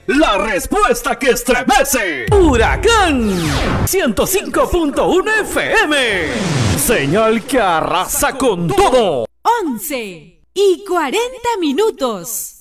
la respuesta que estremece. Huracán 105.1 FM. Señal que arrasa con todo. 11:40 minutos.